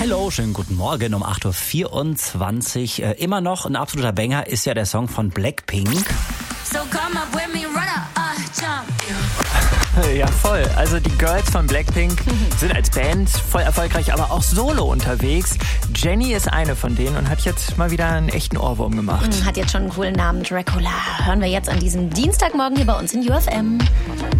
Hello, schönen guten Morgen um 8.24 Uhr. Immer noch ein absoluter Banger ist ja der Song von Blackpink. So come up with me, run up, jump. Ja, voll. Also die Girls von Blackpink sind als Band voll erfolgreich, aber auch solo unterwegs. Jennie ist eine von denen und hat jetzt mal wieder einen echten Ohrwurm gemacht. Hat jetzt schon einen coolen Namen, Dracula. Hören wir jetzt an diesem Dienstagmorgen hier bei uns in UFM.